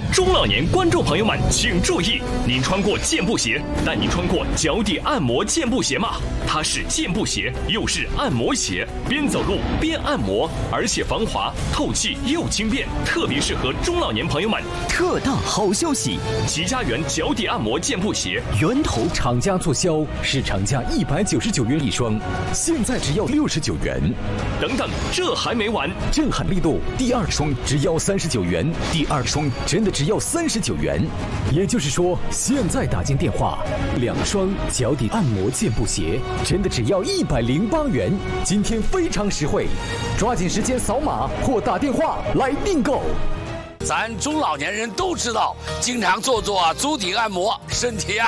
中老年观众朋友们请注意，您穿过健步鞋，但您穿过脚底按摩健步鞋吗？它是健步鞋，又是按摩鞋，边走路边按摩，而且防滑、透气又轻便，特别适合中老年朋友们。 特大好消息！ 齐家园脚底按摩健步鞋源头厂家促销，市场价199元一双，现在只要69元。 等等，这还没完！ 震撼力度，第2双只要39元，第2双真的只要39元。也就是说，现在打进电话，2双脚底按摩健步鞋真的只要108元。今天非常实惠，抓紧时间扫码或打电话来订购。 咱中老年人都知道，经常做足底按摩，身体